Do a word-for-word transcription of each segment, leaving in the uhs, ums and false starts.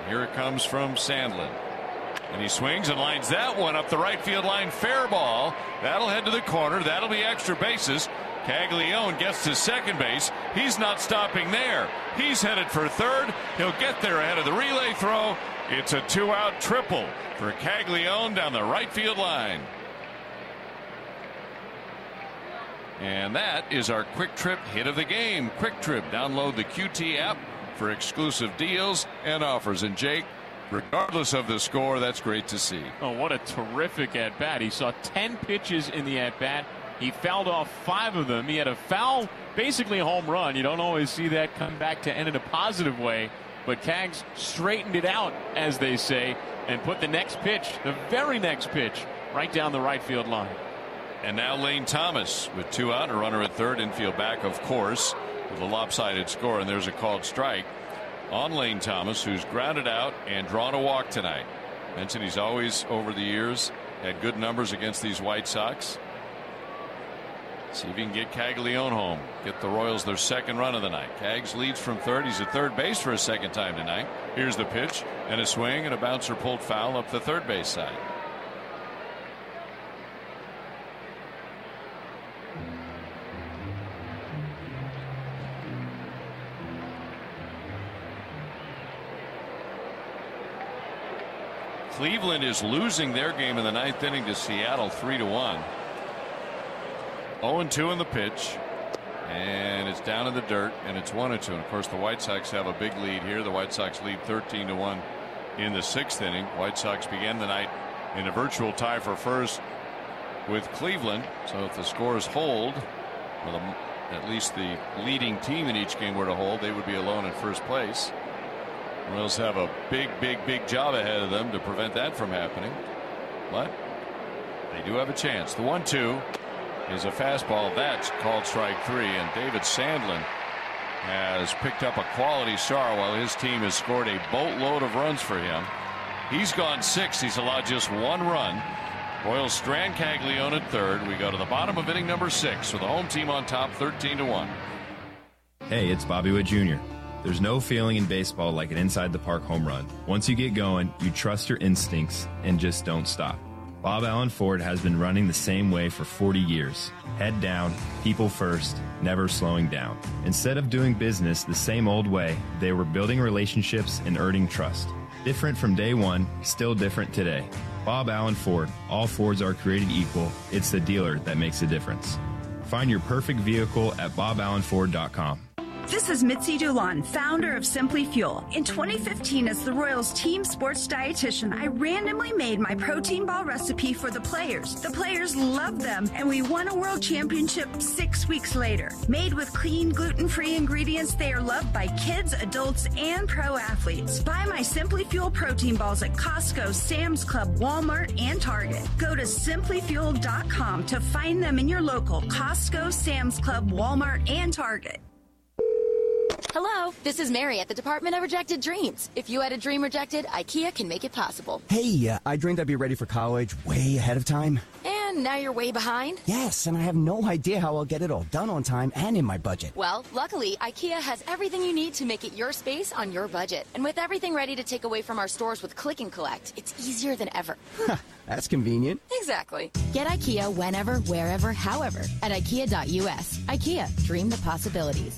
Here it comes from Sandlin. And he swings and lines that one up the right field line. Fair ball. That'll head to the corner. That'll be extra bases. Caglione gets to second base. He's not stopping there. He's headed for third. He'll get there ahead of the relay throw. It's a two-out triple for Caglione down the right field line. And that is our Quick Trip hit of the game. Quick Trip. Download the Q T app for exclusive deals and offers. And Jake, regardless of the score, that's great to see. Oh, what a terrific at-bat. He saw ten pitches in the at-bat. He fouled off five of them. He had a foul, basically a home run. You don't always see that come back to end in a positive way. But Cags straightened it out, as they say, and put the next pitch, the very next pitch, right down the right field line. And now Lane Thomas with two out, a runner at third, infield back, of course, with a lopsided score. And there's a called strike on Lane Thomas, who's grounded out and drawn a walk tonight. Mentioned he's always, over the years, had good numbers against these White Sox. See if he can get Caglione home. Get the Royals their second run of the night. Cags leads from third. He's at third base for a second time tonight. Here's the pitch and a swing and a bouncer pulled foul up the third base side. Cleveland is losing their game in the ninth inning to Seattle three to one. oh and two in the pitch, and it's down in the dirt, and it's one and two. And of course, the White Sox have a big lead here. The White Sox lead thirteen to one in the sixth inning. White Sox began the night in a virtual tie for first with Cleveland. So if the scores hold, or the, at least the leading team in each game were to hold, they would be alone in first place. Royals have a big, big, big job ahead of them to prevent that from happening. But they do have a chance. The one two is a fastball. That's called strike three. And David Sandlin has picked up a quality start while his team has scored a boatload of runs for him. He's gone six. He's allowed just one run. Royals strand Caglione at third. We go to the bottom of inning number six with the home team on top thirteen to one. Hey, it's Bobby Witt Junior There's no feeling in baseball like an inside-the-park home run. Once you get going, you trust your instincts and just don't stop. Bob Allen Ford has been running the same way for forty years. Head down, people first, never slowing down. Instead of doing business the same old way, they were building relationships and earning trust. Different from day one, still different today. Bob Allen Ford. All Fords are created equal. It's the dealer that makes a difference. Find your perfect vehicle at bob allen ford dot com. This is Mitzi Dulon, founder of Simply Fuel. In twenty fifteen, as the Royals team sports dietitian, I randomly made my protein ball recipe for the players. The players loved them, and we won a world championship six weeks later. Made with clean, gluten-free ingredients, they are loved by kids, adults, and pro athletes. Buy my Simply Fuel protein balls at Costco, Sam's Club, Walmart, and Target. Go to simply fuel dot com to find them in your local Costco, Sam's Club, Walmart, and Target. Hello, this is Mary at the Department of Rejected Dreams. If you had a dream rejected, IKEA can make it possible. Hey, uh, I dreamed I'd be ready for college way ahead of time. And now you're way behind? Yes, and I have no idea how I'll get it all done on time and in my budget. Well, luckily, IKEA has everything you need to make it your space on your budget. And with everything ready to take away from our stores with Click and Collect, it's easier than ever. That's convenient. Exactly. Get IKEA whenever, wherever, however at ikea dot u s. IKEA, dream the possibilities.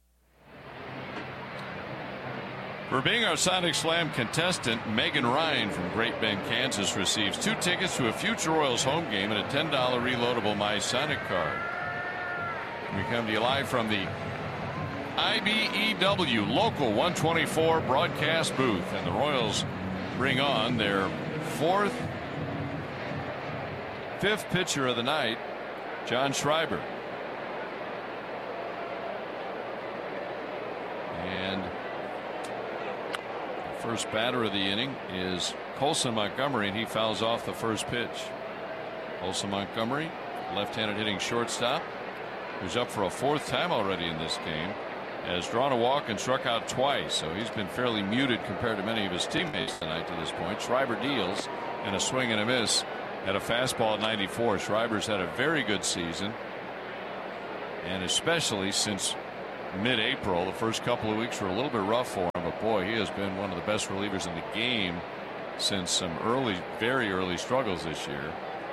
For being our Sonic Slam contestant, Megan Ryan from Great Bend, Kansas, receives two tickets to a future Royals home game and a ten dollar reloadable My Sonic card. We come to you live from the I B E W Local one twenty-four broadcast booth, and the Royals bring on their fourth, fifth pitcher of the night, John Schreiber. And first batter of the inning is Colson Montgomery, and he fouls off the first pitch. Colson Montgomery, left-handed hitting shortstop, who's up for a fourth time already in this game, has drawn a walk and struck out twice, so he's been fairly muted compared to many of his teammates tonight to this point. Schreiber deals, and a swing and a miss at a fastball at ninety-four. Schreiber's had a very good season, and especially since mid-April. The first couple of weeks were a little bit rough for him, but boy, he has been one of the best relievers in the game since some early, very early struggles this year.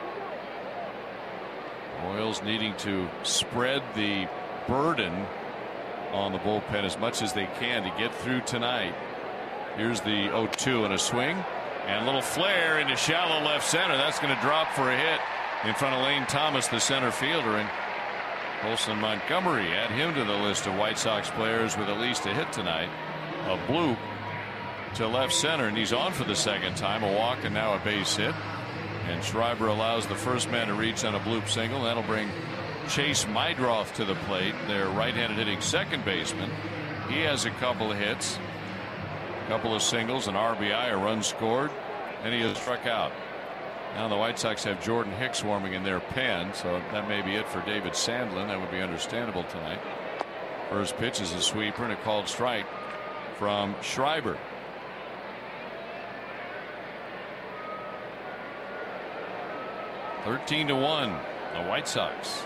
Royals needing to spread the burden on the bullpen as much as they can to get through tonight. Here's the oh two and a swing and a little flare into shallow left center. That's going to drop for a hit in front of Lane Thomas, the center fielder, and Colson Montgomery add him to the list of White Sox players with at least a hit tonight. A bloop to left center, and he's on for the second time. A walk and now a base hit. And Schreiber allows the first man to reach on a bloop single. That'll bring Chase Meidroth to the plate, their right-handed hitting second baseman. He has a couple of hits, a couple of singles, an R B I, a run scored, and he has struck out. Now the White Sox have Jordan Hicks warming in their pen, so that may be it for David Sandlin. That would be understandable tonight. First pitch is a sweeper and a called strike from Schreiber. thirteen to one, the White Sox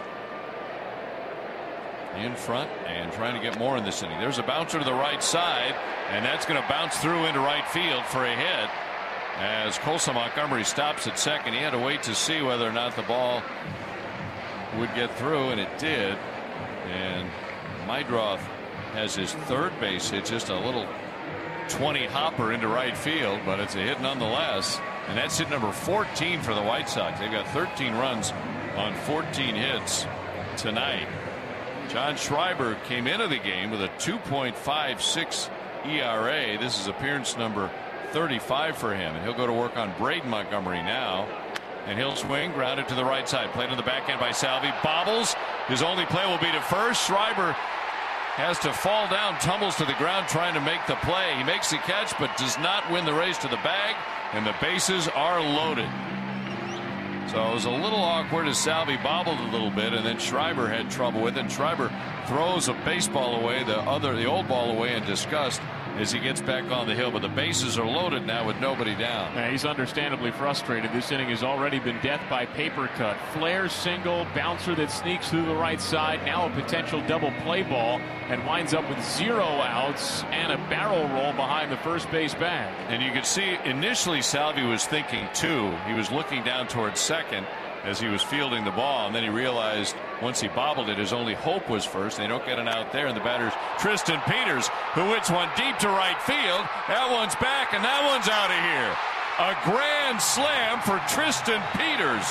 in front and trying to get more in this inning. There's a bouncer to the right side, and that's going to bounce through into right field for a hit. As Colson Montgomery stops at second, he had to wait to see whether or not the ball would get through, and it did. And Meidroth has his third base hit, just a little twenty hopper into right field, but it's a hit nonetheless. And that's hit number fourteen for the White Sox. They've got thirteen runs on fourteen hits tonight. John Schreiber came into the game with a two point five six E R A. This is appearance number thirty-five for him, and he'll go to work on Braden Montgomery now. And he'll swing, grounded to the right side. Played on the back end by Salvi. Bobbles. His only play will be to first. Schreiber has to fall down, tumbles to the ground trying to make the play. He makes the catch but does not win the race to the bag, and the bases are loaded. So it was a little awkward as Salvi bobbled a little bit, and then Schreiber had trouble with it. And Schreiber throws a baseball away, the other, the old ball away in disgust as he gets back on the hill. But the bases are loaded now with nobody down. Yeah, he's understandably frustrated. This inning has already been death by paper cut. Flare single, bouncer that sneaks through the right side. Now a potential double play ball, and winds up with zero outs and a barrel roll behind the first base bag. And you could see initially Salvi was thinking two. He was looking down towards second as he was fielding the ball, and then he realized once he bobbled it, his only hope was first. They don't get it out there, and the batter's Tristan Peters, who hits one deep to right field. That one's back, and that one's out of here. A grand slam for Tristan Peters.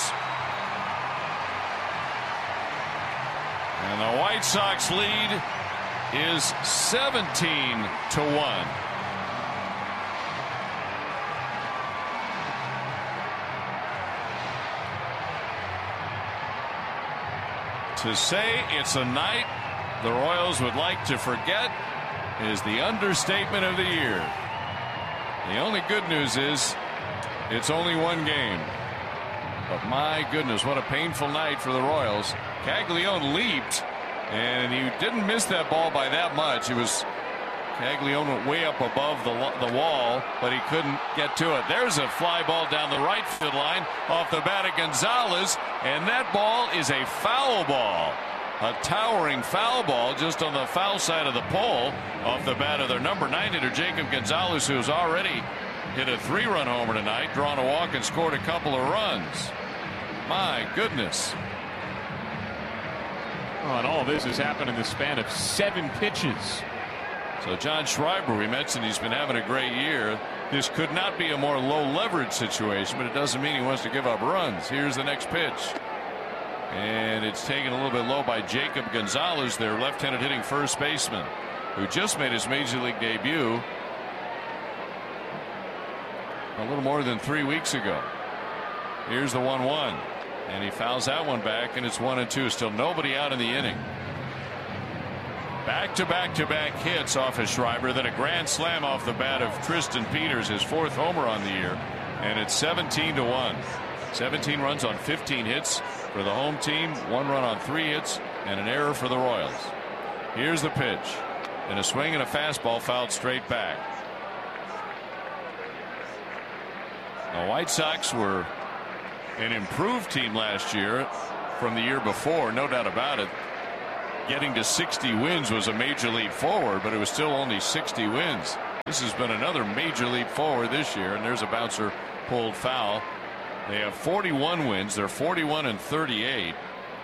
And the White Sox lead is seventeen to one. To say it's a night the Royals would like to forget is the understatement of the year. The only good news is it's only one game. But my goodness, what a painful night for the Royals. Caglione leaped, and he didn't miss that ball by that much. It was Caglione went way up above the, the wall, but he couldn't get to it. There's a fly ball down the right field line off the bat of Gonzalez, and that ball is a foul ball. A towering foul ball just on the foul side of the pole off the bat of their number nine hitter, Jacob Gonzalez, who's already hit a three-run homer tonight, drawn a walk, and scored a couple of runs. My goodness. Oh, and all this has happened in the span of seven pitches. So John Schreiber, we mentioned he's been having a great year. This could not be a more low leverage situation, but it doesn't mean he wants to give up runs. Here's the next pitch. And it's taken a little bit low by Jacob Gonzalez, their left-handed hitting first baseman, who just made his major league debut a little more than three weeks ago. Here's the one one, and he fouls that one back, and it's one and two. Still nobody out in the inning. Back to back to back hits off of Schreiber, then a grand slam off the bat of Tristan Peters, his fourth homer on the year, and it's seventeen to one. seventeen runs on fifteen hits for the home team, one run on three hits, and an error for the Royals. Here's the pitch, and a swing and a fastball fouled straight back. The White Sox were an improved team last year from the year before, no doubt about it. getting to sixty wins was a major leap forward, but it was still only sixty wins. This has been another major leap forward this year, and there's a bouncer pulled foul. They have forty-one wins. They're forty-one and thirty-eight.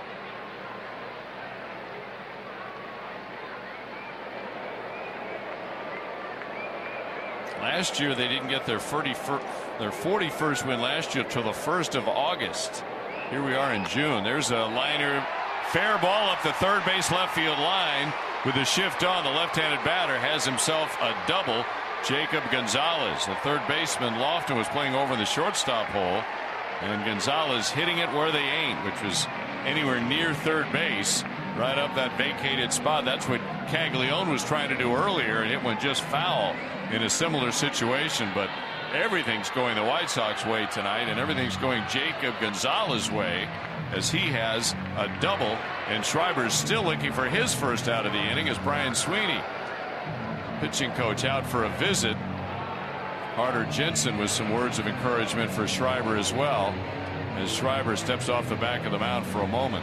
Last year they didn't get their forty-first win last year till the first of August. Here we are in June. There's a liner, fair ball up the third base left field line. With the shift on, the left-handed batter has himself a double. Jacob Gonzalez, the third baseman, Lofton was playing over the shortstop hole, and Gonzalez hitting it where they ain't, which was anywhere near third base, right up that vacated spot. That's what Caglione was trying to do earlier, and it went just foul in a similar situation. But everything's going the White Sox way tonight, and everything's going Jacob Gonzalez's way, as he has a double, and Schreiber's still looking for his first out of the inning as Brian Sweeney, pitching coach, out for a visit. Carter Jensen with some words of encouragement for Schreiber as well, as Schreiber steps off the back of the mound for a moment.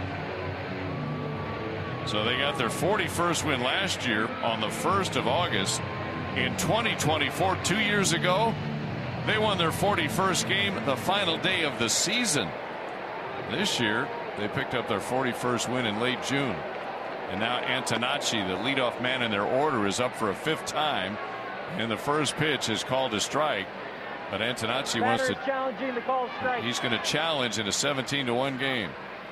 So they got their forty-first win last year on the first of August. In twenty twenty-four, two years ago, they won their forty-first game the final day of the season. This year they picked up their forty-first win in late June, and now Antonacci, the leadoff man in their order, is up for a fifth time, and the first pitch is called a strike. But Antonacci wants to challenging the call strike. He's going to challenge in a seventeen to one game,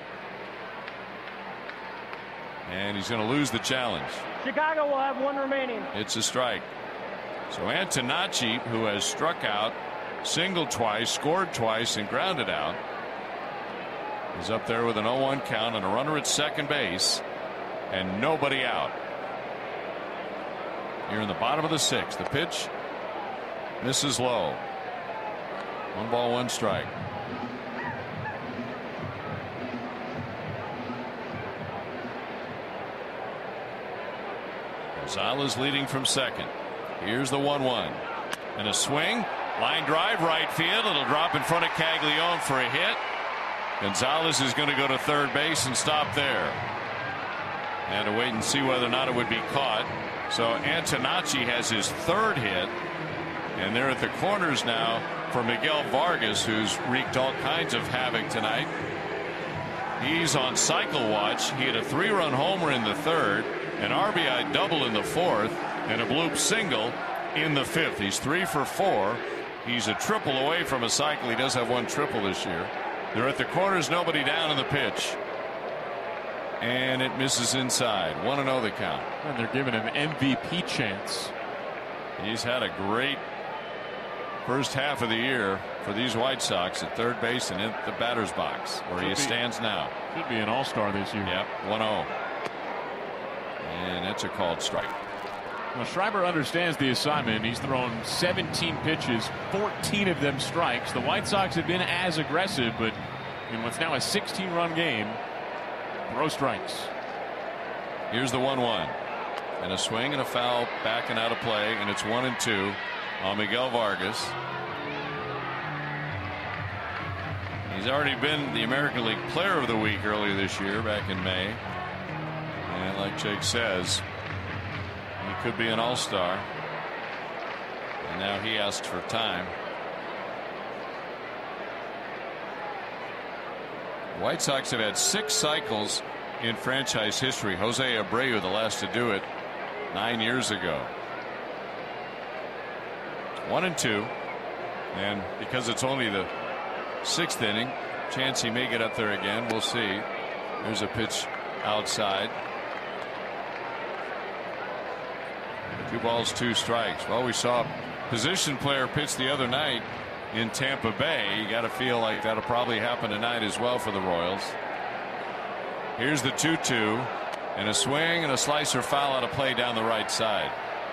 and he's going to lose the challenge. Chicago will have one remaining. It's a strike. So Antonacci, who has struck out, singled twice, scored twice, and grounded out, is up there with an oh one count and a runner at second base and nobody out. Here in the bottom of the sixth, the pitch misses low. One ball, one strike. Gonzalez leading from second. Here's the one one, and a swing, line drive, right field. It'll drop in front of Caglione for a hit. Gonzalez is going to go to third base and stop there, and to wait and see whether or not it would be caught. So Antonacci has his third hit, and they're at the corners now for Miguel Vargas, who's wreaked all kinds of havoc tonight. He's on cycle watch. He had a three-run homer in the third, an R B I double in the fourth, and a bloop single in the fifth. He's three for four. He's a triple away from a cycle. He does have one triple this year. They're at the corners, nobody down in the pitch, and it misses inside. one and oh the count. And they're giving him M V P chance. He's had a great first half of the year for these White Sox at third base and in the batter's box, where he stands now. Should be an all-star this year. Yep, one oh. And that's a called strike. Well, Schreiber understands the assignment. He's thrown seventeen pitches, fourteen of them strikes. The White Sox have been as aggressive, but in what's now a sixteen run game, throw strikes. Here's the one one, and a swing and a foul back and out of play, and it's one and two on Miguel Vargas. He's already been the American League Player of the Week earlier this year, back in May, and like Jake says, he could be an all-star, and now he asks for time. The White Sox have had six cycles in franchise history. Jose Abreu, the last to do it, nine years ago. One and two, and because it's only the sixth inning, chance he may get up there again. We'll see. There's a pitch outside. Two balls, two strikes. Well, we saw a position player pitch the other night in Tampa Bay. You got to feel like that'll probably happen tonight as well for the Royals. Here's the two two, and a swing and a slicer foul out of play down the right side.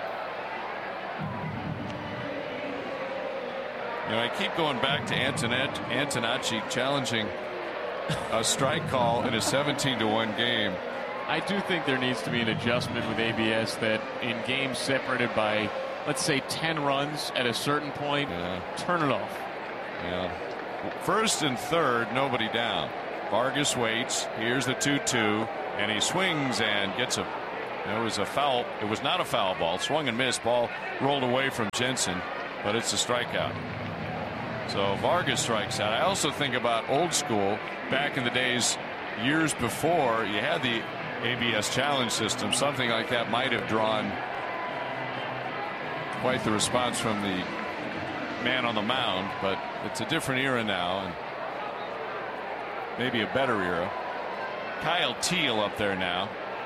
You know, I keep going back to Antonet, Antonacci challenging a strike call in a seventeen to one game. I do think there needs to be an adjustment with A B S that in games separated by, let's say, ten runs at a certain point, yeah, turn it off. Yeah. First and third, nobody down. Vargas waits. Here's the two two. and he swings and gets a. It was a foul. It was not a foul ball. Swung and missed. Ball rolled away from Jensen, but it's a strikeout. So Vargas strikes out. I also think about old school back in the days, years before you had the A B S challenge system. Something like that might have drawn quite the response from the man on the mound, but it's a different era now, and maybe a better era. Kyle Teal up there now.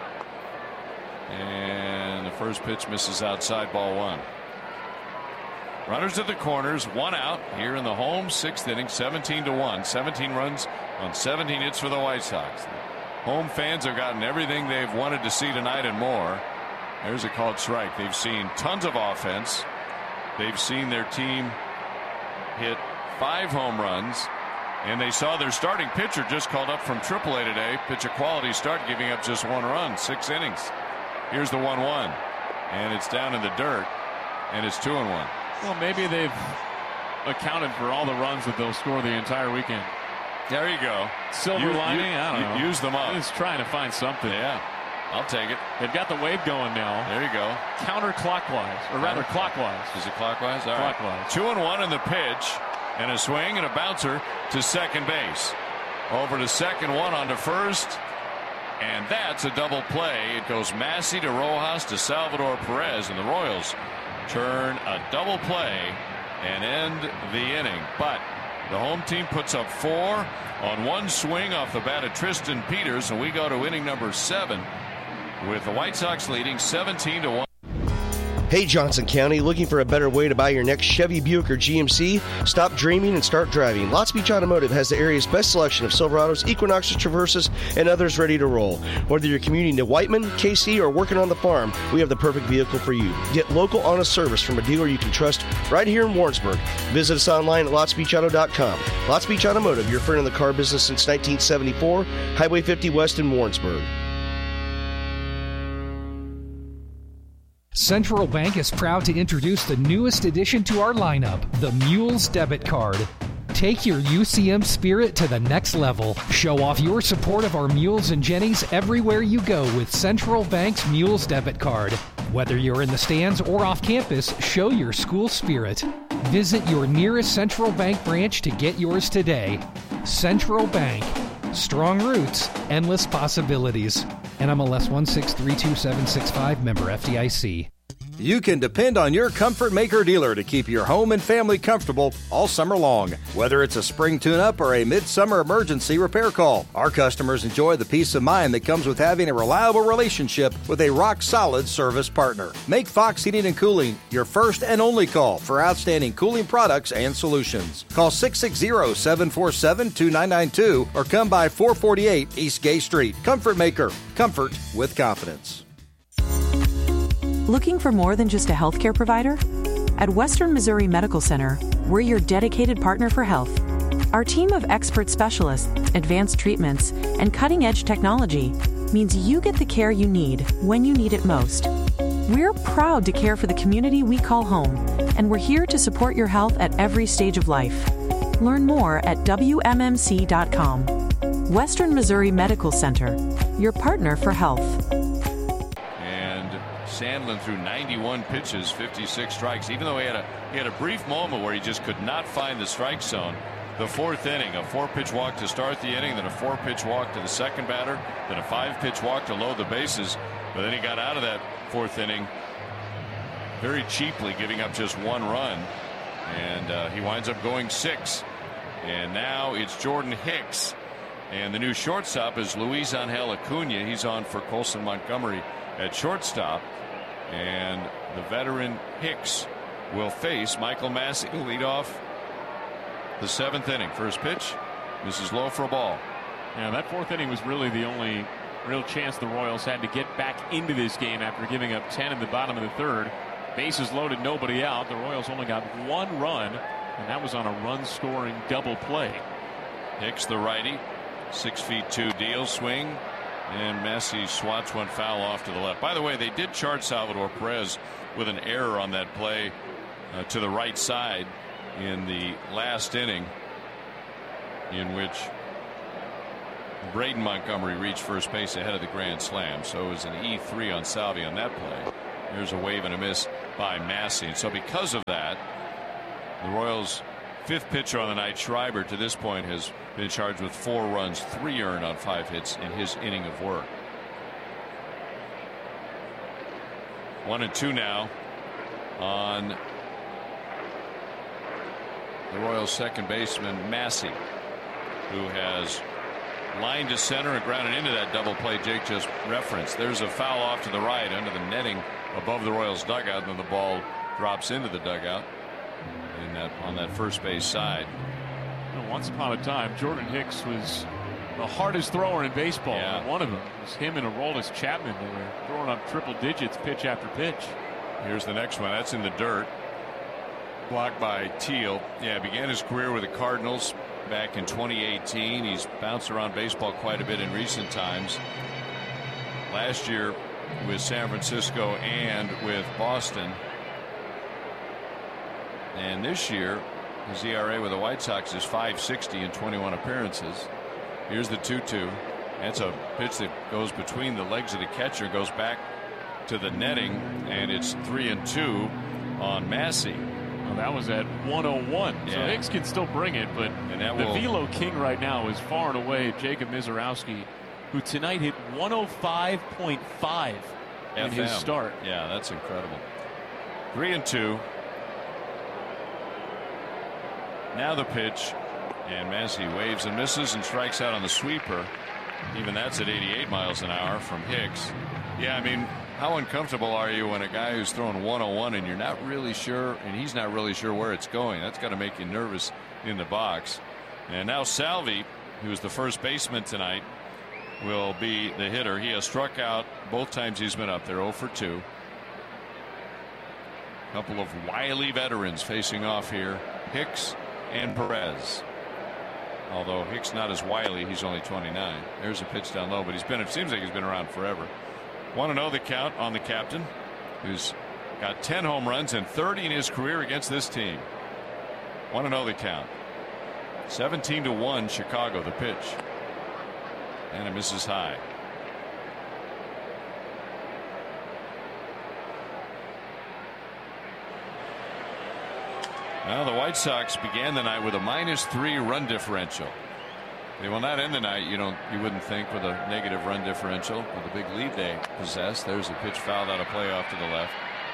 And the first pitch misses outside, ball one. Runners at the corners, one out here in the home sixth inning, seventeen to one. seventeen runs on seventeen hits for the White Sox. Home fans have gotten everything they've wanted to see tonight and more. There's a called strike. They've seen tons of offense. They've seen their team hit five home runs. And they saw their starting pitcher just called up from triple A today, pitch a quality start, giving up just one run, six innings. Here's the one one, and it's down in the dirt, and it's two and one. Well, maybe they've accounted for all the runs that they'll score the entire weekend. There you go. Silver you, lining, you, I don't know. Use them up. Just trying to find something. Yeah, I'll take it. They've got the wave going now. There you go. Counterclockwise, or rather clockwise. Is it clockwise? All clockwise. Right. Two and one in the pitch, and a swing and a bouncer to second base. Over to second, one onto first. And that's a double play. It goes Massey to Rojas to Salvador Perez, and the Royals turn a double play and end the inning. But the home team puts up four on one swing off the bat of Tristan Peters, and we go to inning number seven with the White Sox leading seventeen to one. Hey, Johnson County, looking for a better way to buy your next Chevy, Buick, or G M C? Stop dreaming and start driving. Lots Beach Automotive has the area's best selection of Silverados, Equinoxes, Traverses, and others ready to roll. Whether you're commuting to Whiteman, K C, or working on the farm, we have the perfect vehicle for you. Get local, honest service from a dealer you can trust right here in Warrensburg. Visit us online at lots beach auto dot com. Lots Beach Automotive, your friend in the car business since nineteen seventy-four, Highway fifty West in Warrensburg. Central Bank is proud to introduce the newest addition to our lineup, the Mules Debit Card. Take your U C M spirit to the next level. Show off your support of our Mules and Jennies everywhere you go with Central Bank's Mules Debit Card. Whether you're in the stands or off campus, show your school spirit. Visit your nearest Central Bank branch to get yours today. Central Bank. Strong roots, endless possibilities. N M L S one six three two seven six five, member F D I C. You can depend on your Comfort Maker dealer to keep your home and family comfortable all summer long. Whether it's a spring tune-up or a midsummer emergency repair call, our customers enjoy the peace of mind that comes with having a reliable relationship with a rock-solid service partner. Make Fox Heating and Cooling your first and only call for outstanding cooling products and solutions. Call six six zero, seven four seven, two nine nine two or come by four forty-eight East Gay Street. Comfort Maker. Comfort with confidence. Looking for more than just a healthcare provider? At Western Missouri Medical Center, we're your dedicated partner for health. Our team of expert specialists, advanced treatments, and cutting-edge technology means you get the care you need when you need it most. We're proud to care for the community we call home, and we're here to support your health at every stage of life. Learn more at W M M C dot com. Western Missouri Medical Center, your partner for health. Sandlin threw ninety-one pitches, fifty-six strikes, even though he had a he had a brief moment where he just could not find the strike zone. The fourth inning, a four-pitch walk to start the inning, then a four-pitch walk to the second batter, then a five-pitch walk to load the bases. But then he got out of that fourth inning very cheaply, giving up just one run, and uh, he winds up going six. And now it's Jordan Hicks, and the new shortstop is Luis Angel Acuna. He's on for Colson Montgomery at shortstop. And the veteran Hicks will face Michael Massey to lead off the seventh inning. First pitch, this is low for a ball. Yeah, that fourth inning was really the only real chance the Royals had to get back into this game after giving up ten in the bottom of the third. Bases loaded, nobody out. The Royals only got one run, and that was on a run-scoring double play. Hicks, the righty, six feet two deal swing. And Massey swats one foul off to the left. By the way, they did charge Salvador Perez with an error on that play uh, to the right side in the last inning, in which Braden Montgomery reached first base ahead of the grand slam, so it was an E three on Salvi on that play. Here's a wave and a miss by Massey. And so because of that, the Royals' fifth pitcher on the night, Schreiber, to this point has been charged with four runs, three earned on five hits in his inning of work. One and two now on the Royals' second baseman, Massey, who has lined to center and grounded into that double play Jake just referenced. There's a foul off to the right under the netting above the Royals dugout, and then the ball drops into the dugout in that on that first base side. Well, once upon a time, Jordan Hicks was the hardest thrower in baseball. Yeah. One of them was him and Aroldis Chapman. They were throwing up triple digits pitch after pitch. Here's the next one. That's in the dirt. Blocked by Teal. Yeah, began his career with the Cardinals back in twenty eighteen. He's bounced around baseball quite a bit in recent times. Last year with San Francisco and with Boston. And this year his E R A with the White Sox is five sixty in twenty-one appearances. Here's the two two. That's a pitch that goes between the legs of the catcher, goes back to the netting, and it's three and two on Massey. Well, that was at one oh one. Yeah. So Hicks can still bring it, but and that the will... velo king right now is far and away Jacob Mizorowski, who tonight hit one oh five point five in his start. Yeah, that's incredible. Three and two. Now the pitch, and Massey waves and misses and strikes out on the sweeper. Even that's at eighty-eight miles an hour from Hicks. Yeah, I mean, how uncomfortable are you when a guy who's throwing one oh one and you're not really sure, and he's not really sure where it's going? That's got to make you nervous in the box. And now Salvi, who's the first baseman tonight, will be the hitter. He has struck out both times he's been up there, oh for two. A couple of wily veterans facing off here, Hicks and Perez. Although Hicks not as wily, he's only twenty-nine. There's a pitch down low, but he's been, it seems like he's been around forever. Want to know the count on the captain, who's got ten home runs and thirty in his career against this team. Want to know the count. seventeen to one Chicago, the pitch. And it misses high. Well, the White Sox began the night with a minus three run differential. They will not end the night, you don't you wouldn't think, with a negative run differential with the big lead they possess. There's a pitch fouled out of play off to the left.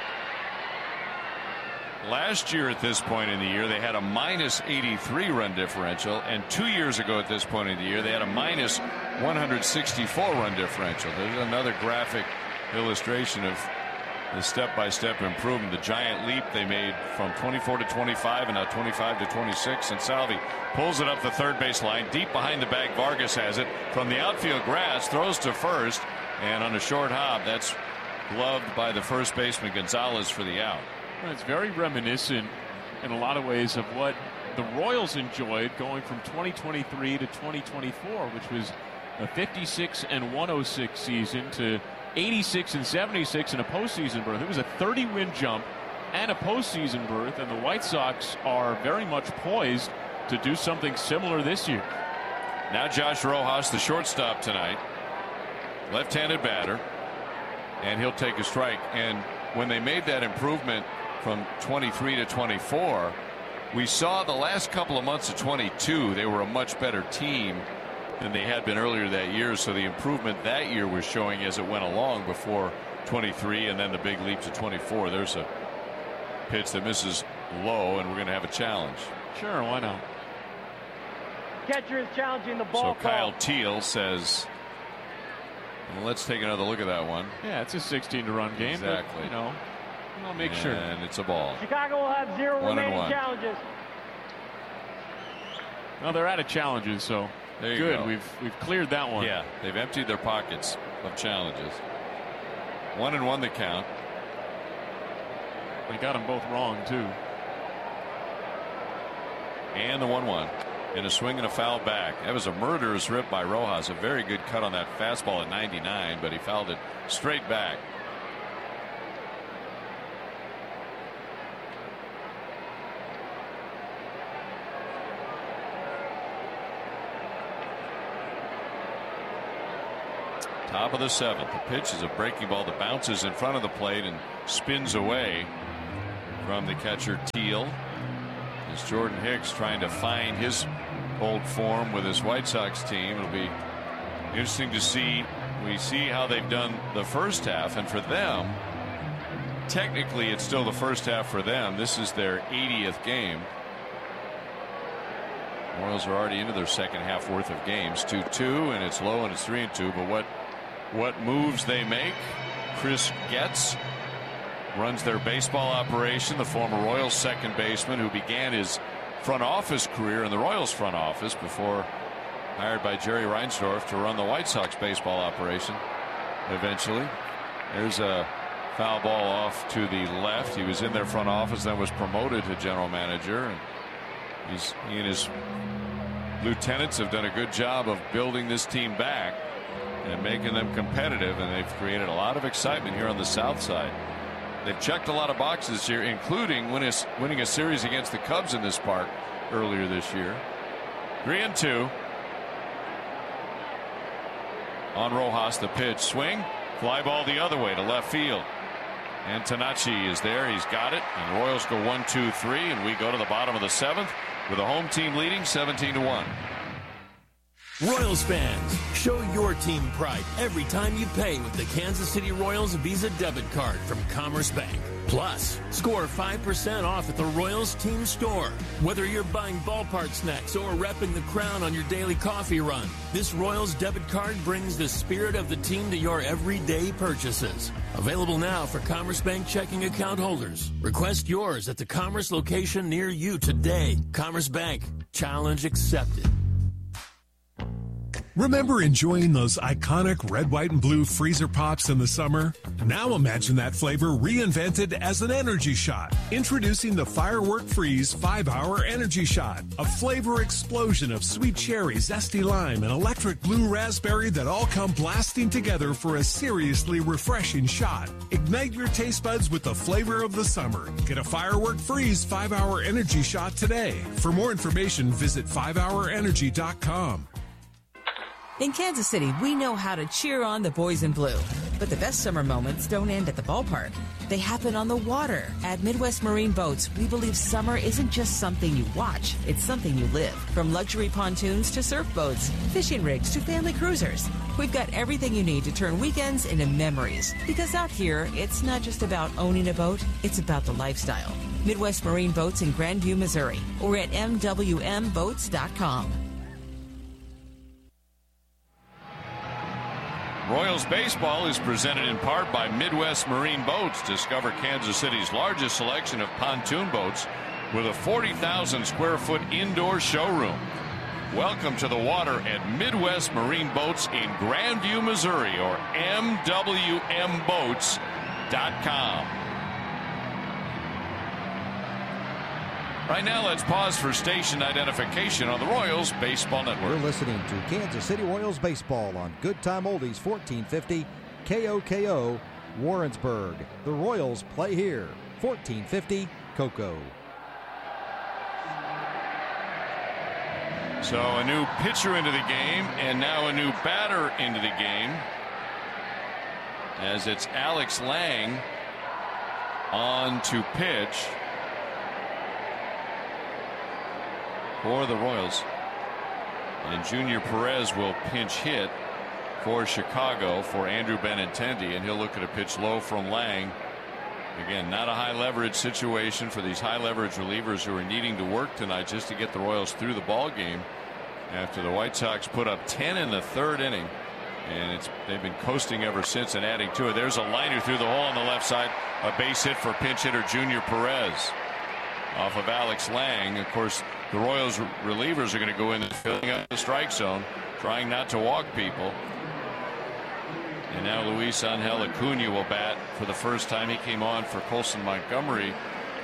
Last year at this point in the year they had a minus eighty-three run differential, and two years ago at this point in the year they had a minus one hundred sixty-four run differential. There's another graphic illustration of the step-by-step improvement, the giant leap they made from twenty-four to twenty-five and now twenty-five to twenty-six. And Salvi pulls it up the third base line, deep behind the bag. Vargas has it from the outfield grass, throws to first, and on a short hop, that's gloved by the first baseman Gonzalez for the out. Well, it's very reminiscent in a lot of ways of what the Royals enjoyed going from twenty twenty-three to twenty twenty-four, which was a fifty-six and one oh six season, to eighty-six and seventy-six in a postseason berth. It was a thirty win jump and a postseason berth, and the White Sox are very much poised to do something similar this year. Now Josh Rojas, the shortstop tonight, left-handed batter, and he'll take a strike. And when they made that improvement from twenty-three to twenty-four, we saw the last couple of months of twenty-two they were a much better team than they had been earlier that year. So the improvement that year was showing as it went along before twenty-three, and then the big leap to twenty-four. There's a pitch that misses low, and we're going to have a challenge. Sure, why not? Catcher is challenging the ball. So Kyle Teal says, well, let's take another look at that one. Yeah, it's a sixteen to run game. Exactly. But, you know, I'll make and sure. And it's a ball. Chicago will have zero one remaining one. challenges. Well, they're out of challenges, so there you good. go. We've we've cleared that one. Yeah, they've emptied their pockets of challenges. One and one the count. They got them both wrong too. And the one one. In a swing and a foul back. That was a murderous rip by Rojas. A very good cut on that fastball at ninety-nine, but he fouled it straight back. Top of the seventh. The pitch is a breaking ball that bounces in front of the plate and spins away from the catcher Teal. As Jordan Hicks trying to find his old form with his White Sox team. It'll be interesting to see. We see how they've done the first half, and for them, technically it's still the first half for them. This is their eightieth game. Royals are already into their second half worth of games. two two, and it's low, and it's three and two. But what what moves they make? Chris Getz runs their baseball operation, the former Royals second baseman who began his front office career in the Royals front office before hired by Jerry Reinsdorf to run the White Sox baseball operation eventually. There's a foul ball off to the left. He was in their front office, then was promoted to general manager, and he's he and his lieutenants have done a good job of building this team back and making them competitive, and they've created a lot of excitement here on the south side. They've checked a lot of boxes here, including win a, winning a series against the Cubs in this park earlier this year. Three and two. On Rojas, the pitch, swing, fly ball the other way to left field. And Tanachi is there. He's got it. And the Royals go one, two, three, and we go to the bottom of the seventh with the home team leading seventeen to one. Royals fans, show your team pride every time you pay with the Kansas City Royals Visa debit card from Commerce Bank. Plus, score five percent off at the Royals team store. Whether you're buying ballpark snacks or repping the crown on your daily coffee run, this Royals debit card brings the spirit of the team to your everyday purchases. Available now for Commerce Bank checking account holders. Request yours at the Commerce location near you today. Commerce Bank. Challenge accepted. Remember enjoying those iconic red, white, and blue freezer pops in the summer? Now imagine that flavor reinvented as an energy shot. Introducing the Firework Freeze five hour Energy Shot. A flavor explosion of sweet cherry, zesty lime, and electric blue raspberry that all come blasting together for a seriously refreshing shot. Ignite your taste buds with the flavor of the summer. Get a Firework Freeze five hour Energy Shot today. For more information, visit five hour energy dot com. In Kansas City, we know how to cheer on the boys in blue. But the best summer moments don't end at the ballpark. They happen on the water. At Midwest Marine Boats, we believe summer isn't just something you watch, it's something you live. From luxury pontoons to surf boats, fishing rigs to family cruisers, we've got everything you need to turn weekends into memories. Because out here, it's not just about owning a boat, it's about the lifestyle. Midwest Marine Boats in Grandview, Missouri, or at m w m boats dot com. Royals baseball is presented in part by Midwest Marine Boats. Discover Kansas City's largest selection of pontoon boats with a forty thousand square foot indoor showroom. Welcome to the water at Midwest Marine Boats in Grandview, Missouri, or m w m boats dot com. Right now, let's pause for station identification on the Royals Baseball Network. You're listening to Kansas City Royals Baseball on Good Time Oldies fourteen fifty K O K O Warrensburg. The Royals play here. fourteen fifty Cocoa. So a new pitcher into the game, and now a new batter into the game, as it's Alex Lang on to pitch for the Royals, and Junior Perez will pinch hit for Chicago for Andrew Benintendi, and he'll look at a pitch low from Lang. Again, not a high leverage situation for these high leverage relievers who are needing to work tonight just to get the Royals through the ball game after the White Sox put up ten in the third inning, and it's they've been coasting ever since and adding to it. There's a liner through the hole on the left side, a base hit for pinch hitter Junior Perez off of Alex Lang. Of course, the Royals relievers are going to go in and filling up the strike zone, trying not to walk people. And now Luis Angel Acuna will bat for the first time. He came on for Colson Montgomery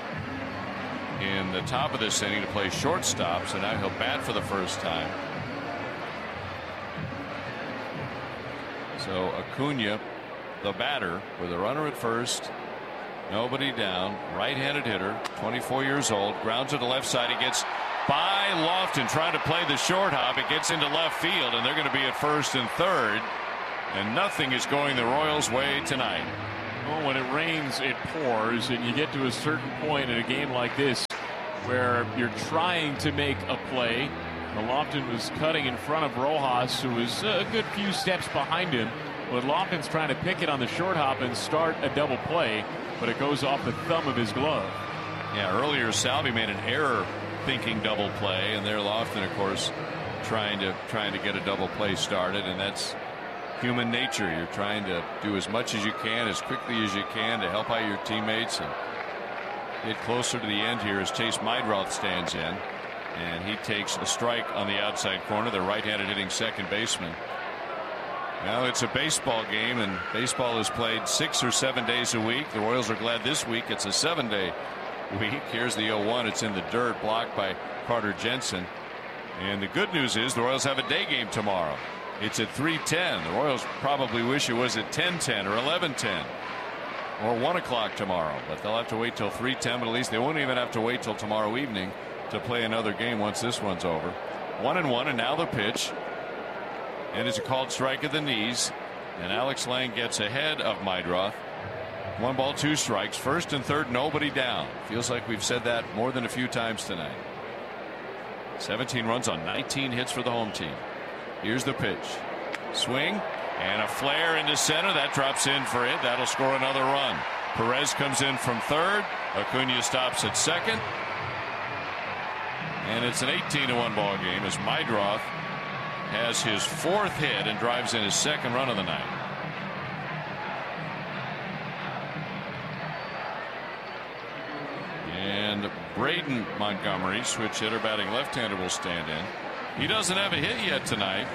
in the top of this inning to play shortstop, so now he'll bat for the first time. So Acuna, the batter, with a runner at first, nobody down, right-handed hitter, twenty-four years old, grounds to the left side. He gets by Lofton trying to play the short hop. It gets into left field, and they're going to be at first and third. and nothing is going the Royals' way tonight. Well, when it rains, it pours, and you get to a certain point in a game like this where you're trying to make a play. Lofton was cutting in front of Rojas, who was a good few steps behind him. But Lofton's trying to pick it on the short hop and start a double play, but it goes off the thumb of his glove. Yeah, earlier Salvi made an error thinking double play, and there Lofton, of course, trying to trying to get a double play started, and that's human nature. You're trying to do as much as you can, as quickly as you can, to help out your teammates and get closer to the end here as Chase Meidroth stands in, and he takes a strike on the outside corner, the right-handed hitting second baseman. Well, it's a baseball game, and baseball is played six or seven days a week. The Royals are glad this week it's a seven-day week. Here's the oh one. It's in the dirt, blocked by Carter Jensen. And the good news is the Royals have a day game tomorrow. It's at three ten. The Royals probably wish it was at ten ten or eleven ten or one o'clock tomorrow, but they'll have to wait till three ten. But at least they won't even have to wait till tomorrow evening to play another game once this one's over. One and one, and now the pitch. And it's a called strike at the knees, and Alex Lang gets ahead of Meidroth. One ball, two strikes. First and third, nobody down. Feels like we've said that more than a few times tonight. seventeen runs on nineteen hits for the home team. Here's the pitch. Swing and a flare into center. That drops in for it. That'll score another run. Perez comes in from third. Acuna stops at second. And it's an eighteen to one ball game as Meidroth has his fourth hit and drives in his second run of the night. And Braden Montgomery, switch hitter, batting left-handed, will stand in. He doesn't have a hit yet tonight.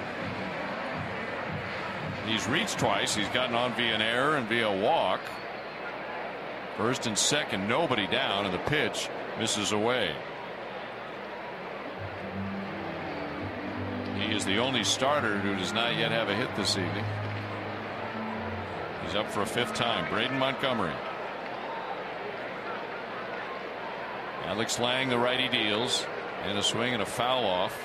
He's reached twice. He's gotten on via an error and via a walk. First and second, nobody down, and the pitch misses away. He is the only starter who does not yet have a hit this evening. He's up for a fifth time. Braden Montgomery. Alex Lang, the righty, deals, and a swing and a foul off.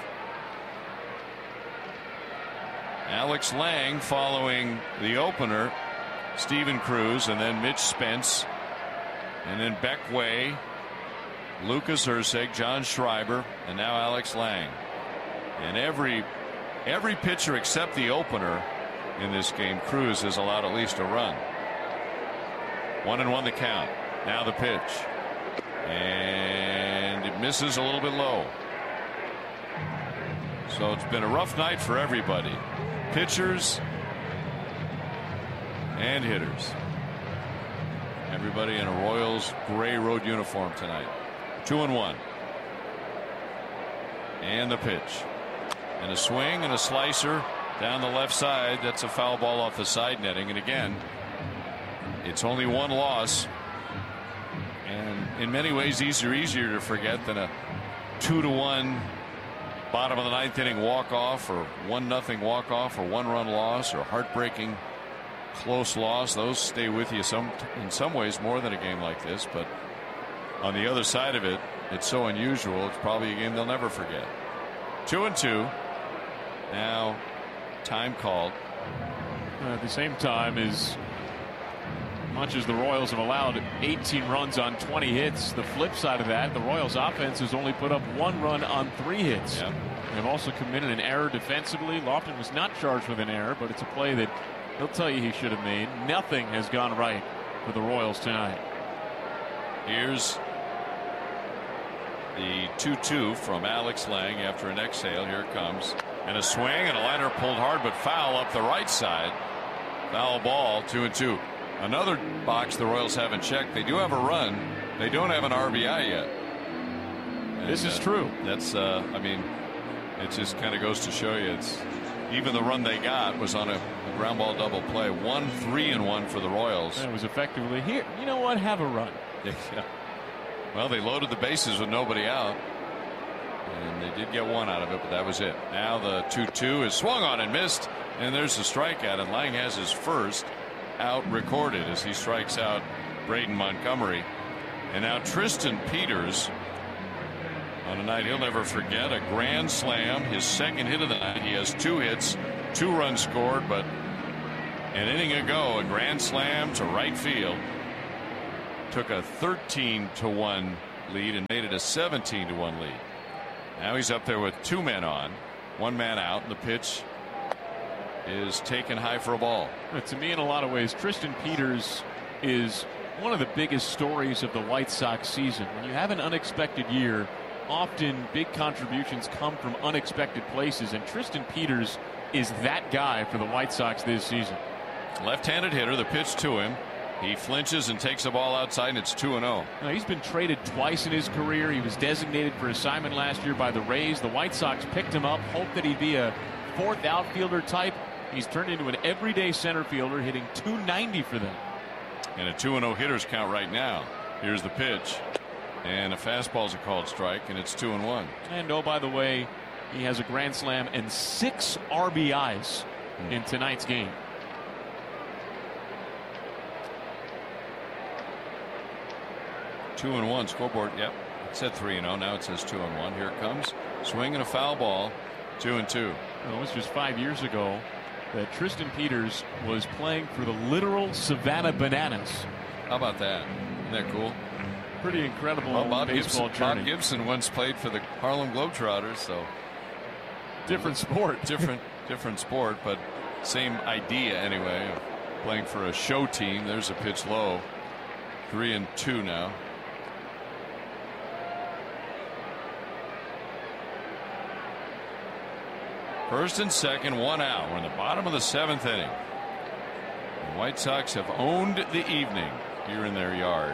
Alex Lang following the opener, Steven Cruz, and then Mitch Spence, and then Beck Way, Lucas Erceg, John Schreiber, and now Alex Lang. And every every pitcher except the opener in this game, Cruz, has allowed at least a run. One and one the count. Now the pitch. And it misses a little bit low. So it's been a rough night for everybody. Pitchers and hitters. Everybody in a Royals gray road uniform tonight. Two and one. And the pitch. And a swing and a slicer down the left side. That's a foul ball off the side netting. And again, it's only one loss. And in many ways, easier, easier to forget than a two to one bottom of the ninth inning walk off, or one nothing walk off, or one run loss, or heartbreaking close loss. Those stay with you some in some ways more than a game like this. But on the other side of it, it's so unusual. It's probably a game they'll never forget. Two and two. Now, time called. At the same time, as much as the Royals have allowed eighteen runs on twenty hits, the flip side of that, the Royals offense has only put up one run on three hits. Yep. They've also committed an error defensively. Lofton was not charged with an error, but it's a play that he'll tell you he should have made. Nothing has gone right for the Royals tonight. Here's the two two from Alex Lang after an exhale. Here it comes. And a swing and a liner pulled hard but foul up the right side. Foul ball. Two and two. Another box the Royals haven't checked. They do have a run. They don't have an R B I yet. And, this is uh, true. That's uh, I mean, it just kind of goes to show you it's even the run they got was on a, a ground ball double play. One three and one for the Royals. It was effectively here. You know what? Have a run. Yeah. Well, they loaded the bases with nobody out, and they did get one out of it, but that was it. Now the two two is swung on and missed, and there's the strikeout, and Lang has his first out recorded as he strikes out Braden Montgomery. And now Tristan Peters, on a night he'll never forget, a grand slam, his second hit of the night. He has two hits, two runs scored, but An inning ago, a grand slam to right field. Took a thirteen to one lead and made it a seventeen to one lead. Now he's up there with two men on, one man out, and the pitch is taken high for a ball. To me, in a lot of ways, Tristan Peters is one of the biggest stories of the White Sox season. When you have an unexpected year, often big contributions come from unexpected places, and Tristan Peters is that guy for the White Sox this season. Left-handed hitter, the pitch to him. He flinches and takes the ball outside, and it's two and oh. Now, he's been traded twice in his career. He was designated for assignment last year by the Rays. The White Sox picked him up, hoped that he'd be a fourth outfielder type. He's turned into an everyday center fielder, hitting two ninety for them. And a two and oh hitters count right now. Here's the pitch. And a fastball's a called strike, and it's two and one. And oh, by the way, he has a grand slam and six R B Is hmm. in tonight's game. Two and one scoreboard. Yep, it said three and oh. Now it says two and one. Here it comes. Swing and a foul ball. Two and two. Well, it was just five years ago that Tristan Peters was playing for the literal Savannah Bananas. How about that? Isn't that cool? Pretty incredible well, Bob baseball Gibson, journey. Bob Gibson once played for the Harlem Globetrotters, so different sport. Different, different sport, but same idea anyway. Of playing for a show team. There's a pitch low. Three and two now. First and second, one out. We're in the bottom of the seventh inning. The White Sox have owned the evening here in their yard.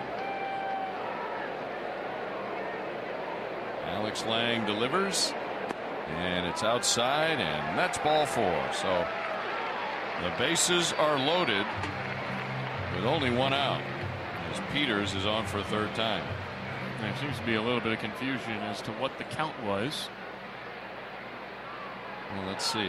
Alex Lang delivers, and it's outside, and that's ball four. So the bases are loaded with only one out, as Peters is on for a third time. There seems to be a little bit of confusion as to what the count was. Well, let's see.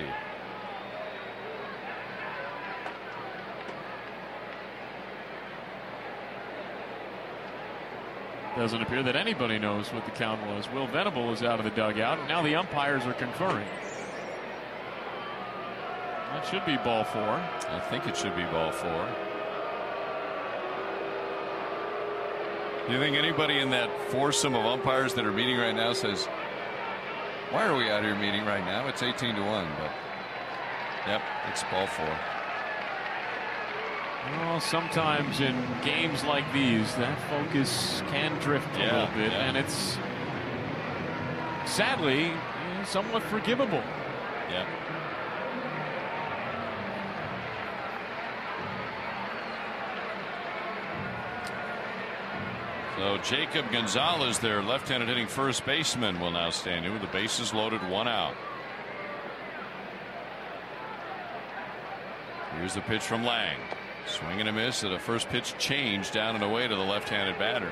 Doesn't appear that anybody knows what the count was. Will Venable is out of the dugout, and now the umpires are conferring. That should be ball four. I think it should be ball four. Do you think anybody in that foursome of umpires that are meeting right now says, why are we out here meeting right now? It's eighteen to one, but yep, it's ball four. Well, sometimes in games like these, that focus can drift a yeah, little bit, yeah. and it's sadly somewhat forgivable. Yeah. So Jacob Gonzalez, their left-handed hitting first baseman, will now stand in with the bases loaded, one out. Here's the pitch from Lang. Swing and a miss at a first pitch change down and away to the left-handed batter.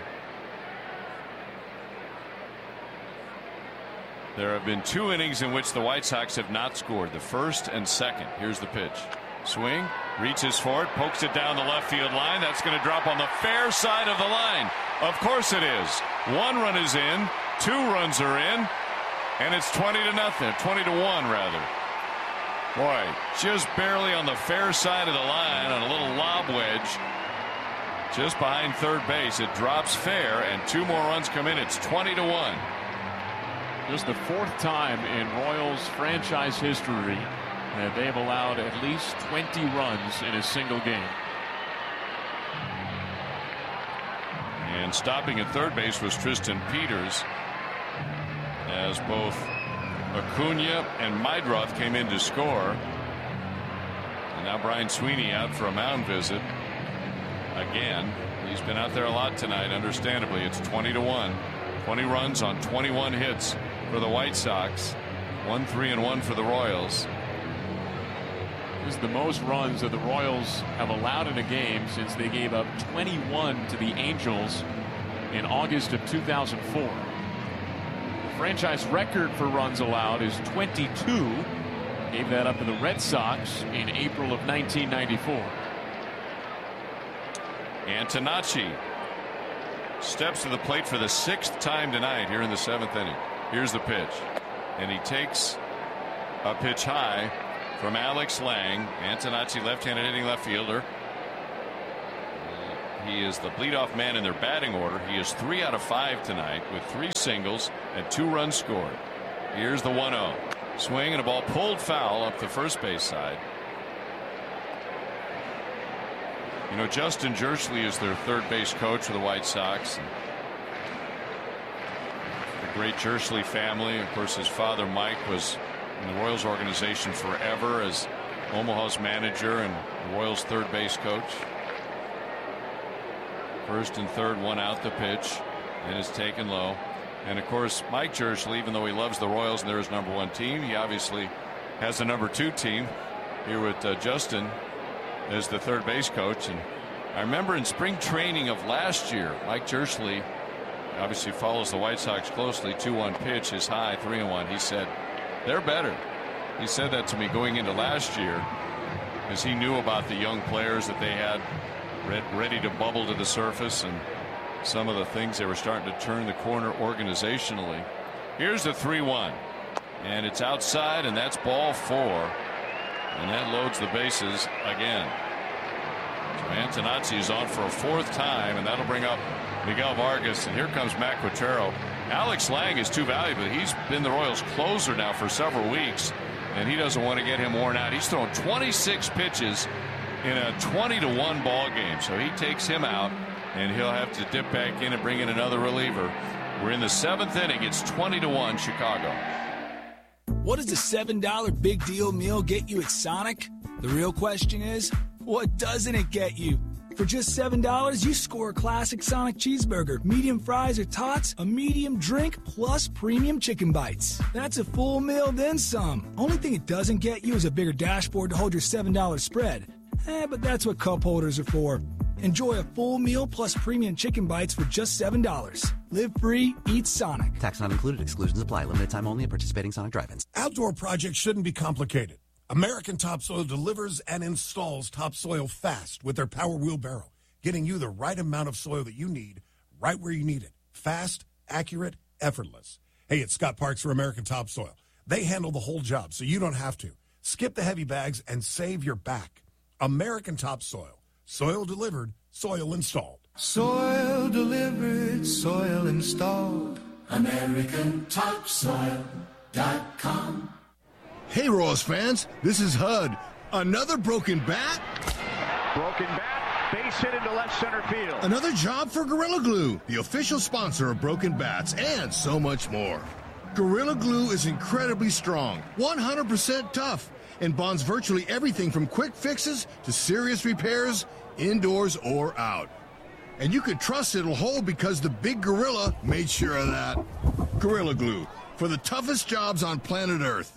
There have been two innings in which the White Sox have not scored, the first and second. Here's the pitch. Swing, reaches for it, pokes it down the left field line. That's going to drop on the fair side of the line. Of course it is. One run is in, two runs are in, and it's twenty to nothing, twenty to one rather. Boy, just barely on the fair side of the line on a little lob wedge just behind third base. It drops fair, and two more runs come in. It's twenty to one. Just the fourth time in Royals franchise history that they have allowed at least twenty runs in a single game. And stopping at third base was Tristan Peters, as both Acuna and Meidroth came in to score. And now Brian Sweeney out for a mound visit again. He's been out there a lot tonight, understandably. It's twenty to one. twenty runs on twenty-one hits for the White Sox. one three and one for the Royals. This is the most runs that the Royals have allowed in a game since they gave up twenty-one to the Angels in August of two thousand four. The franchise record for runs allowed is twenty-two. Gave that up to the Red Sox in April of nineteen ninety-four. Antonacci steps to the plate for the sixth time tonight here in the seventh inning. Here's the pitch, and he takes a pitch high from Alex Lang. Antonacci, left-handed hitting left fielder. He is the leadoff man in their batting order. He is three out of five tonight with three singles and two runs scored. Here's the one oh. Swing and a ball pulled foul up the first base side. You know, Justin Jersley is their third base coach for the White Sox. The great Jersley family. Of course, his father Mike was in the Royals organization forever as Omaha's manager and the Royals third base coach. First and third, one out the pitch, and it's taken low. And of course, Mike Jersley, even though he loves the Royals and they're his number one team, he obviously has a number two team here with uh, Justin as the third base coach. And I remember in spring training of last year, Mike Jersley obviously follows the White Sox closely. two one pitch is high, three and one. He said, they're better. He said that to me going into last year as he knew about the young players that they had ready to bubble to the surface and some of the things they were starting to turn the corner organizationally. Here's the three one, and it's outside, and that's ball four, and that loads the bases again. So Antonacci is on for a fourth time, and that'll bring up Miguel Vargas, and here comes Matt Quintero. Alex Lang is too valuable. He's been the Royals closer now for several weeks, and he doesn't want to get him worn out. He's thrown twenty-six pitches in a twenty to one ball game, so he takes him out, and he'll have to dip back in and bring in another reliever. We're in the seventh inning. It's twenty to one Chicago. What does a seven dollar big deal meal get you at Sonic? The real question is, what doesn't it get you? For just seven dollars, you score a classic Sonic cheeseburger, medium fries or tots, a medium drink, plus premium chicken bites. That's a full meal, then some. Only thing it doesn't get you is a bigger dashboard to hold your seven dollar spread. Eh, but that's what cup holders are for. Enjoy a full meal plus premium chicken bites for just seven dollars. Live free, eat Sonic. Tax not included. Exclusions apply. Limited time only at participating Sonic drive-ins. Outdoor projects shouldn't be complicated. American Topsoil delivers and installs topsoil fast with their power wheelbarrow, getting you the right amount of soil that you need right where you need it. Fast, accurate, effortless. Hey, it's Scott Parks for American Topsoil. They handle the whole job, so you don't have to. Skip the heavy bags and save your back. American Topsoil. Soil delivered, soil installed. Soil delivered, soil installed. American Topsoil dot com. Hey, Royals fans, this is H U D. Another broken bat? Broken bat, base hit into left center field. Another job for Gorilla Glue, the official sponsor of Broken Bats, and so much more. Gorilla Glue is incredibly strong, one hundred percent tough, and bonds virtually everything from quick fixes to serious repairs, indoors or out. And you can trust it'll hold because the big gorilla made sure of that. Gorilla Glue, for the toughest jobs on planet Earth.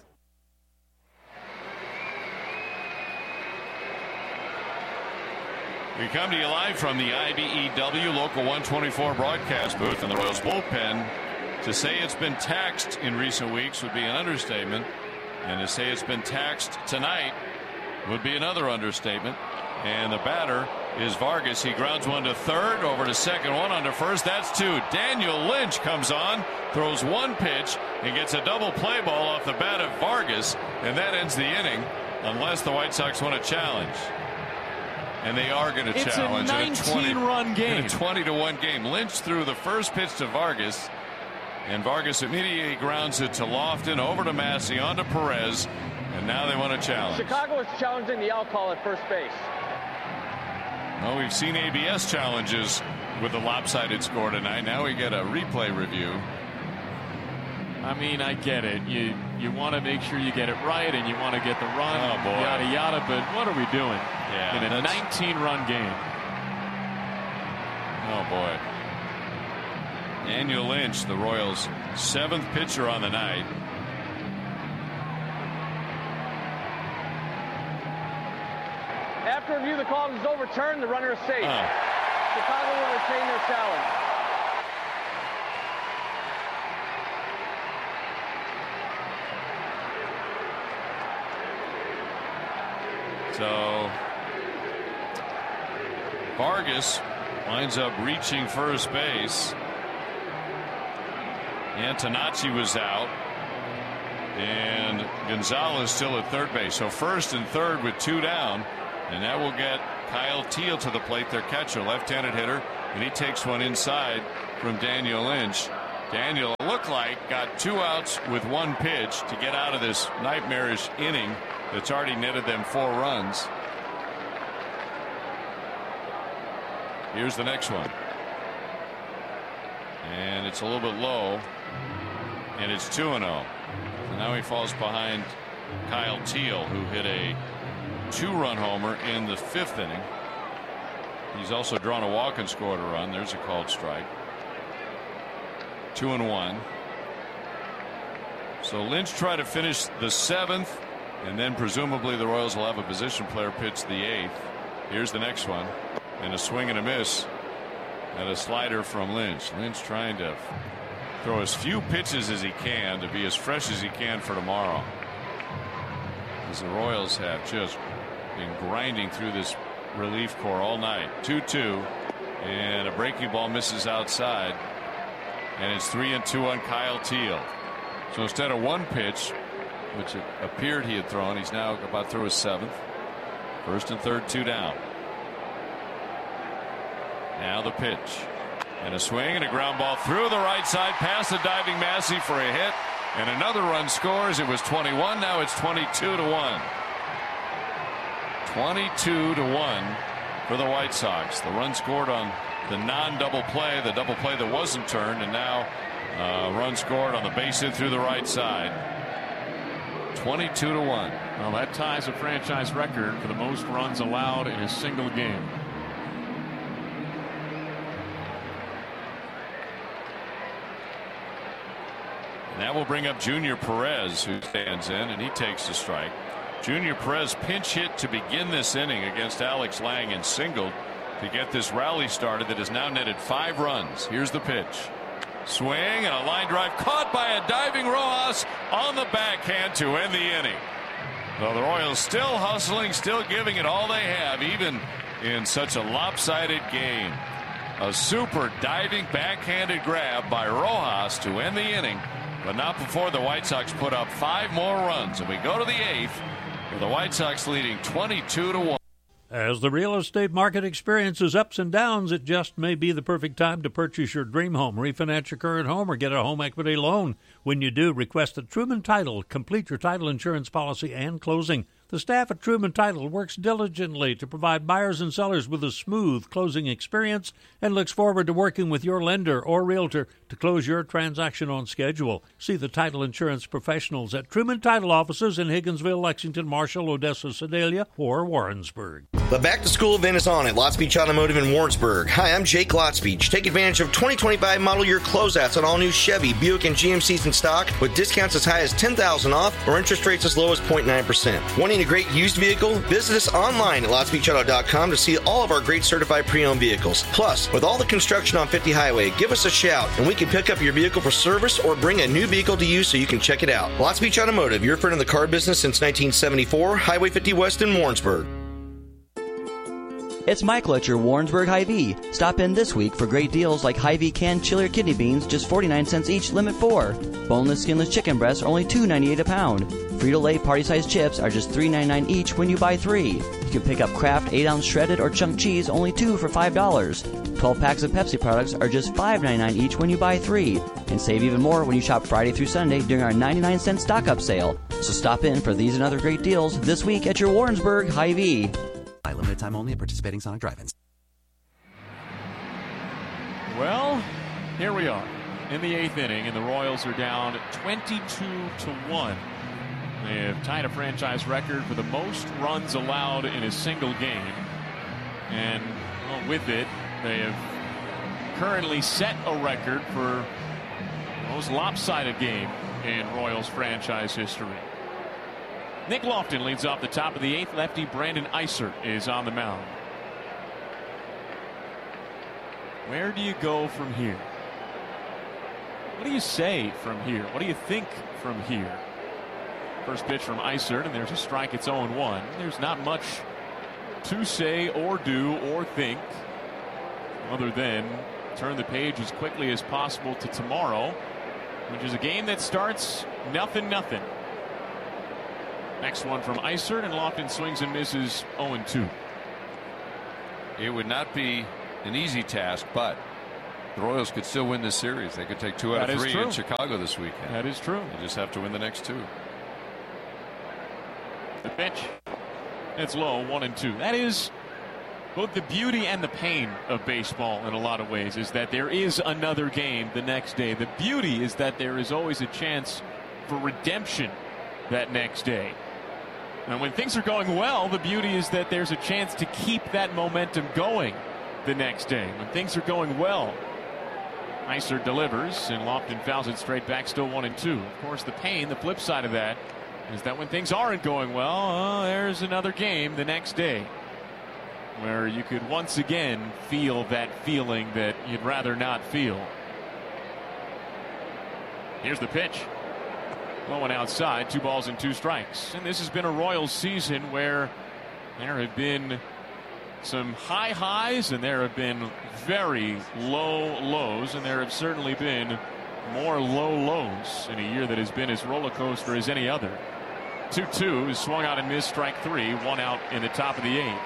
We come to you live from the I B E W Local one twenty-four broadcast booth in the Royals bullpen. To say it's been taxed in recent weeks would be an understatement. And to say it's been taxed tonight would be another understatement. And the batter is Vargas. He grounds one to third, over to second, one on to first. That's two. Daniel Lynch comes on, throws one pitch, and gets a double play ball off the bat of Vargas. And that ends the inning, unless the White Sox want to challenge. And they are going to it's challenge. It's a nineteen-run game. In a twenty to one game. Lynch threw the first pitch to Vargas. And Vargas immediately grounds it to Lofton, over to Massey, on to Perez. And now they want to challenge. Chicago is challenging the out call at first base. Well, we've seen A B S challenges with the lopsided score tonight. Now we get a replay review. I mean, I get it. You you want to make sure you get it right, and you want to get the run, oh, boy. yada, yada. But what are we doing yeah, in a nineteen-run game? Oh, boy. Daniel Lynch, the Royals' seventh pitcher on the night. After review, the call is overturned. The runner is safe. Oh. Chicago will retain their challenge. So Vargas winds up reaching first base. Antonacci was out. And Gonzalez still at third base. So first and third with two down. And that will get Kyle Teel to the plate, their catcher, left-handed hitter. And he takes one inside from Daniel Lynch. Daniel looked like got two outs with one pitch to get out of this nightmarish inning that's already netted them four runs. Here's the next one. And it's a little bit low. And it's two and oh. And now he falls behind Kyle Teel, who hit a two-run homer in the fifth inning. He's also drawn a walk and scored a run. There's a called strike. Two and one. So Lynch tried to finish the seventh, and then presumably the Royals will have a position player pitch the eighth. Here's the next one, and a swing and a miss, and a slider from Lynch. Lynch trying to throw as few pitches as he can to be as fresh as he can for tomorrow, as the Royals have just been grinding through this relief corps all night. two two, and a breaking ball misses outside. And it's three and two on Kyle Teel. So instead of one pitch, which it appeared he had thrown, he's now about through his seventh. First and third, two down. Now the pitch. And a swing and a ground ball through the right side past the diving Massey for a hit. And another run scores. It was twenty-one. Now it's twenty-two to one. twenty-two to one for the White Sox. The run scored on the non-double play, the double play that wasn't turned, and now uh, run scored on the base hit through the right side. twenty-two to one. Well, that ties a franchise record for the most runs allowed in a single game. And that will bring up Junior Perez, who stands in, and he takes the strike. Junior Perez pinch hit to begin this inning against Alex Lang and singled to get this rally started that has now netted five runs. Here's the pitch. Swing and a line drive caught by a diving Rojas on the backhand to end the inning. So the Royals still hustling, still giving it all they have, even in such a lopsided game. A super diving backhanded grab by Rojas to end the inning, but not before the White Sox put up five more runs. And we go to the eighth with the White Sox leading twenty-two to one. As the real estate market experiences ups and downs, it just may be the perfect time to purchase your dream home, refinance your current home, or get a home equity loan. When you do, request a Truman Title, complete your title insurance policy and closing. The staff at Truman Title works diligently to provide buyers and sellers with a smooth closing experience and looks forward to working with your lender or realtor to close your transaction on schedule. See the title insurance professionals at Truman Title offices in Higginsville, Lexington, Marshall, Odessa, Sedalia, or Warrensburg. The back-to-school event is on at Lots Beach Automotive in Warrensburg. Hi, I'm Jake Lots Beach. Take advantage of twenty twenty-five model year closeouts on all new Chevy, Buick, and G M Cs in stock with discounts as high as ten thousand dollars off or interest rates as low as zero point nine percent. Wanting a great used vehicle? Visit us online at lots beach auto dot com to see all of our great certified pre-owned vehicles. Plus, with all the construction on fifty Highway, give us a shout and we can pick up your vehicle for service or bring a new vehicle to you so you can check it out. Lots Beach Automotive, your friend in the car business since nineteen seventy-four, Highway fifty West in Warrensburg. It's Michael at your Warrensburg Hy-Vee. Stop in this week for great deals like Hy-Vee canned chili or kidney beans, just forty-nine cents each, limit four. Boneless, skinless chicken breasts are only two ninety-eight a pound. Frito-Lay party-sized chips are just three ninety-nine each when you buy three. You can pick up Kraft eight ounce shredded or chunk cheese, only two for five dollars. twelve packs of Pepsi products are just five ninety-nine each when you buy three. And save even more when you shop Friday through Sunday during our ninety-nine cent stock-up sale. So stop in for these and other great deals this week at your Warrensburg Hy-Vee. Limited time only at participating Sonic drive-ins. Well, here we are in the eighth inning, and the Royals are down twenty-two to one. They have tied a franchise record for the most runs allowed in a single game. And well, with it, they have currently set a record for the most lopsided game in Royals franchise history. Nick Lofton leads off the top of the eighth. Lefty Brandon Isert is on the mound. Where do you go from here? What do you say from here? What do you think from here? First pitch from Isert, and there's a strike. It's oh and one. There's not much to say or do or think other than turn the page as quickly as possible to tomorrow, which is a game that starts nothing nothing. Next one from Isert, and Lofton swings and misses oh and two. It would not be an easy task, but the Royals could still win this series. They could take two out That of is three true. in Chicago this weekend. That is true. They just have to win the next two. The pitch. It's low, one and two. That is both the beauty and the pain of baseball in a lot of ways, is that there is another game the next day. The beauty is that there is always a chance for redemption that next day. And when things are going well, the beauty is that there's a chance to keep that momentum going the next day. When things are going well, Isert delivers, and Lofton fouls it straight back, still one and two. Of course, the pain, the flip side of that, is that when things aren't going well, oh, there's another game the next day where you could once again feel that feeling that you'd rather not feel. Here's the pitch. Low and outside, two balls and two strikes. And this has been a Royals season where there have been some high highs and there have been very low lows, and there have certainly been more low lows in a year that has been as roller coaster as any other. two two is swung out and missed, strike three, one out in the top of the eighth.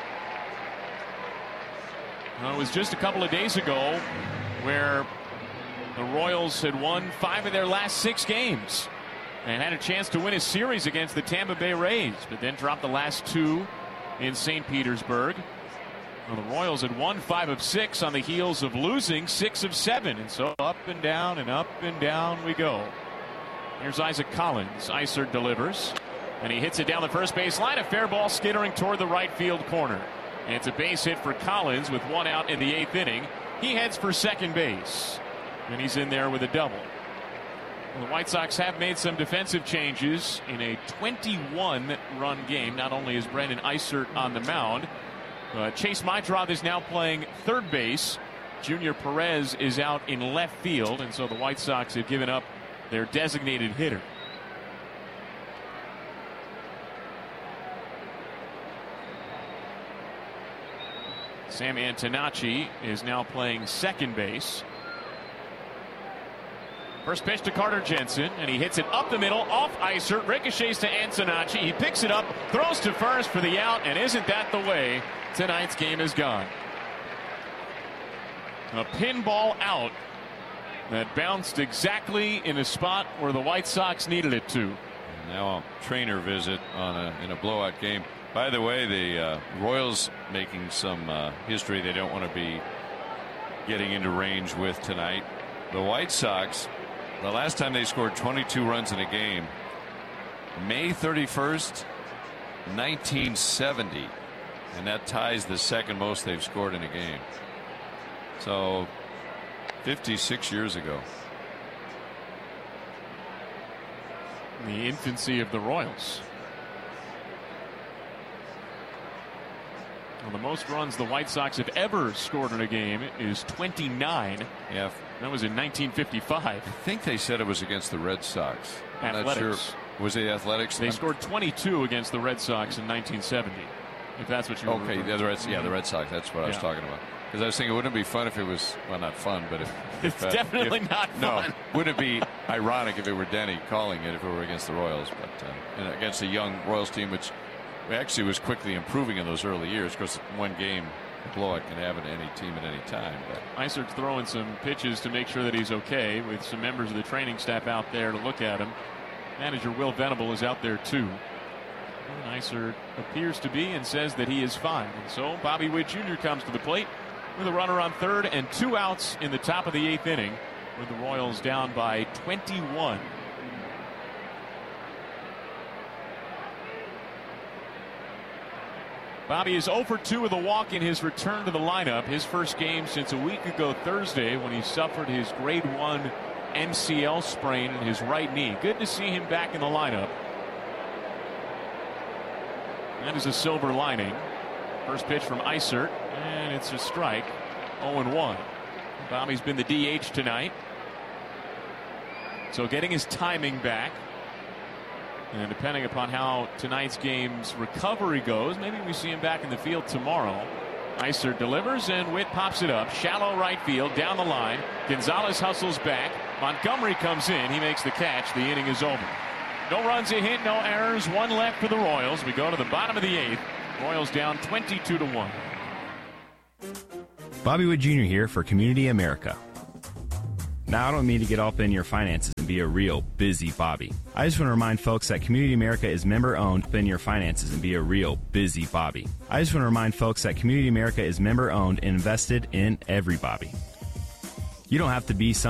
Well, it was just a couple of days ago where the Royals had won five of their last six games and had a chance to win a series against the Tampa Bay Rays, but then dropped the last two in Saint Petersburg. Well, the Royals had won five of six on the heels of losing six of seven, and so up and down and up and down we go. Here's Isaac Collins. Isert delivers, and he hits it down the first base line. A fair ball skittering toward the right field corner. And it's a base hit for Collins with one out in the eighth inning. He heads for second base, and he's in there with a double. Well, the White Sox have made some defensive changes in a twenty-one run game. Not only is Brendan Isert on the mound, uh, Chase Meitroth is now playing third base. Junior Perez is out in left field, and so the White Sox have given up their designated hitter. Sam Antonacci is now playing second base. First pitch to Carter Jensen, and he hits it up the middle, off Isert, ricochets to Antonacci. He picks it up, throws to first for the out, and isn't that the way tonight's game is gone? A pinball out that bounced exactly in a spot where the White Sox needed it to. Now a trainer visit on a, in a blowout game. By the way, the uh, Royals making some uh, history they don't want to be getting into range with tonight. The White Sox, the last time they scored twenty-two runs in a game, May thirty-first, nineteen seventy, and that ties the second most they've scored in a game. So fifty-six years ago. The infancy of the Royals. Well, the most runs the White Sox have ever scored in a game is twenty-nine. Yeah. That was in nineteen fifty-five. I think they said it was against the Red Sox. I'm Athletics. not sure. Was it Athletics? They scored twenty-two against the Red Sox in nineteen seventy. If that's what you were Okay, yeah, the Red, yeah, the Red Sox. That's what I was Yeah. talking about. Because I was thinking, wouldn't it be fun if it was, well, not fun, but if. It's if, uh, definitely if- not fun. No, wouldn't it be ironic if it were Denny calling it if it were against the Royals, but uh, and against a young Royals team, which actually was quickly improving in those early years. Of course, one game blowout can happen to any team at any time. But Isert's throwing some pitches to make sure that he's okay, with some members of the training staff out there to look at him. Manager Will Venable is out there too. And Isert appears to be and says that he is fine. And so Bobby Witt Junior comes to the plate with a runner on third and two outs in the top of the eighth inning, with the Royals down by twenty-one. Bobby is oh for two with a walk in his return to the lineup. His first game since a week ago Thursday, when he suffered his grade one M C L sprain in his right knee. Good to see him back in the lineup. That is a silver lining. First pitch from Isert, and it's a strike. oh and one. Bobby's been the D H tonight, so getting his timing back. And depending upon how tonight's game's recovery goes, maybe we see him back in the field tomorrow. Isert delivers, and Witt pops it up. Shallow right field, down the line. Gonzalez hustles back. Montgomery comes in. He makes the catch. The inning is over. No runs, a hit, no errors, one left for the Royals. We go to the bottom of the eighth. Royals down twenty-two to one. Bobby Wood Junior here for Community America. Now, I don't mean to get up in your finances and be a real busy Bobby. I just want to remind folks that Community America is member-owned in your finances and be a real busy Bobby. I just want to remind folks that Community America is member-owned and invested in every Bobby. You don't have to be some